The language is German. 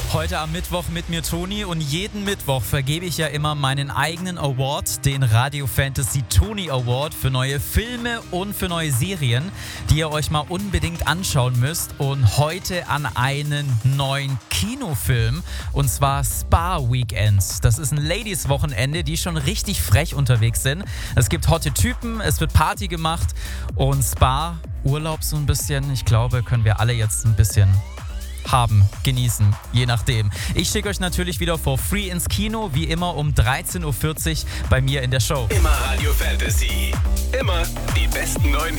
Heute am Mittwoch mit mir Toni und jeden Mittwoch vergebe ich ja immer meinen eigenen Award, den Radio Fantasy Tony Award für neue Filme und für neue Serien, die ihr euch mal unbedingt anschauen müsst. Und heute an einen neuen Kinofilm und zwar Spa Weekends. Das ist ein Ladies-Wochenende, die schon richtig frech unterwegs sind. Es gibt hotte Typen, es wird Party gemacht und Spa, Urlaub so ein bisschen. Ich glaube, können wir alle jetzt ein bisschen haben, genießen, je nachdem. Ich schicke euch natürlich wieder for free ins Kino, wie immer um 13.40 Uhr bei mir in der Show. Immer Radio Fantasy. Immer die besten neuen